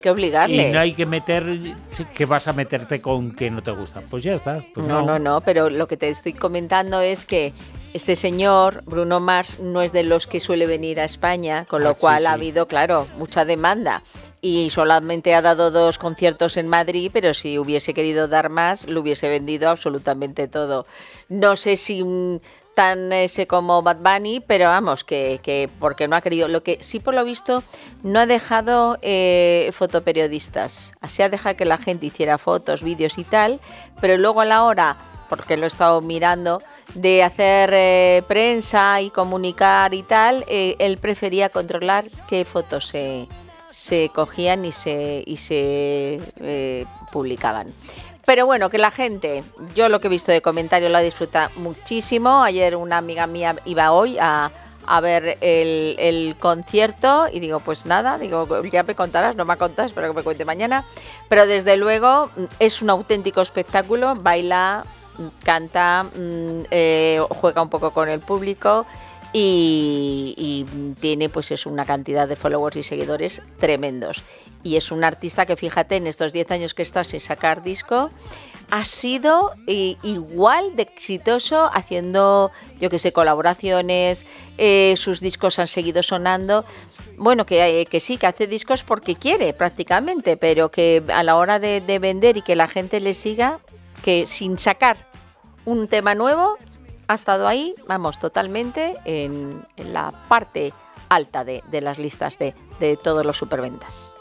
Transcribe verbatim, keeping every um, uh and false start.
que obligarle. Y no hay que meter que vas a meterte con que no te gusta. Pues ya está. Pues no, no, no, no, pero lo que te estoy comentando es que este señor, Bruno Mars, no es de los que suele venir a España, con lo ah, cual sí, sí. ha habido, claro, mucha demanda. Y solamente ha dado dos conciertos en Madrid, pero si hubiese querido dar más, lo hubiese vendido absolutamente todo. No sé si un, tan ese como Bad Bunny, pero vamos, que, que porque no ha querido. Lo que sí, por lo visto, no ha dejado eh, fotoperiodistas. Así ha dejado que la gente hiciera fotos, vídeos y tal, pero luego a la hora, porque lo he estado mirando, de hacer eh, prensa y comunicar y tal, eh, él prefería controlar qué fotos se... se cogían y se y se eh, publicaban. Pero bueno, que la gente, yo lo que he visto de comentarios, la disfruta muchísimo. Ayer una amiga mía iba hoy a, a ver el, el concierto y digo, pues nada, digo, ya me contarás, no me contas, espero que me cuente mañana. Pero desde luego es un auténtico espectáculo, baila, canta, eh, juega un poco con el público. Y, y tiene pues es una cantidad de followers y seguidores tremendos. Y es un artista que, fíjate, en estos diez años que está sin sacar disco, ha sido eh, igual de exitoso haciendo, yo que sé, colaboraciones, eh, sus discos han seguido sonando. Bueno, que, que sí, que hace discos porque quiere prácticamente, pero que a la hora de, de vender y que la gente le siga, que sin sacar un tema nuevo, ha estado ahí, vamos, totalmente en, en la parte alta de, de las listas de, de todos los superventas.